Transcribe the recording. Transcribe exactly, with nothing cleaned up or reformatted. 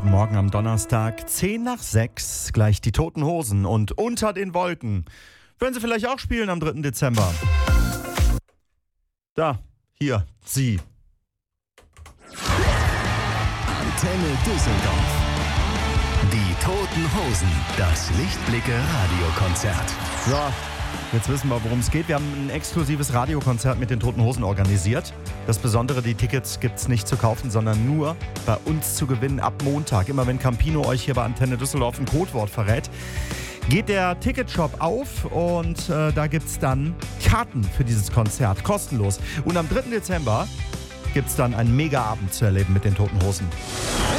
Guten Morgen am Donnerstag, zehn nach sechs, gleich die Toten Hosen und Unter den Wolken. Werden sie vielleicht auch spielen am dritten Dezember. Da, hier, sie. Antenne Düsseldorf. Die Toten Hosen, das Lichtblicke Radiokonzert. So, jetzt wissen wir, worum es geht. Wir haben ein exklusives Radiokonzert mit den Toten Hosen organisiert. Das Besondere, die Tickets gibt es nicht zu kaufen, sondern nur bei uns zu gewinnen ab Montag. Immer wenn Campino euch hier bei Antenne Düsseldorf ein Codewort verrät, geht der Ticketshop auf und äh, da gibt es dann Karten für dieses Konzert, kostenlos. Und am dritten Dezember gibt es dann einen Mega-Abend zu erleben mit den Toten Hosen.